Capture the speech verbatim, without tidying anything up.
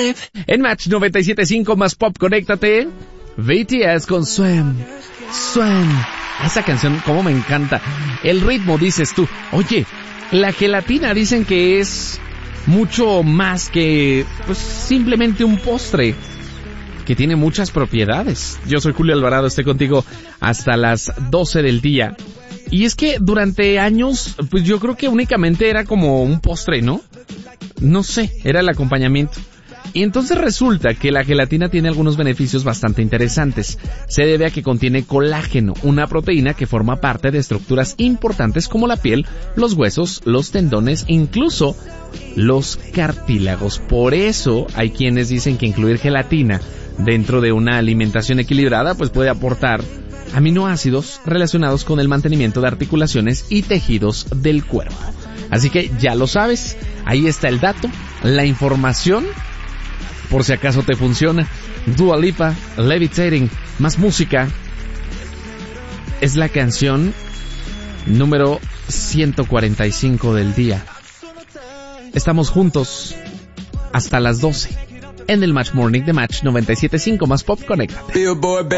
life. En Match noventa y siete punto cinco más pop, conéctate. B T S con Swim. Swim. Esa canción, cómo me encanta. El ritmo, dices tú. Oye, la gelatina dicen que es mucho más que, pues, simplemente un postre, que tiene muchas propiedades. Yo soy Julio Alvarado, estoy contigo hasta las doce del día. Y es que durante años, pues yo creo que únicamente era como un postre, ¿no? No sé, era el acompañamiento. Y entonces resulta que la gelatina tiene algunos beneficios bastante interesantes. Se debe a que contiene colágeno, una proteína que forma parte de estructuras importantes como la piel, los huesos, los tendones, incluso los cartílagos. Por eso hay quienes dicen que incluir gelatina dentro de una alimentación equilibrada pues puede aportar aminoácidos relacionados con el mantenimiento de articulaciones y tejidos del cuerpo. Así que ya lo sabes, ahí está el dato, la información, por si acaso te funciona. Dua Lipa, Levitating, más música. Es la canción número ciento cuarenta y cinco del día. Estamos juntos hasta las doce en el Match Morning de Match noventa y siete punto cinco más pop, conéctate.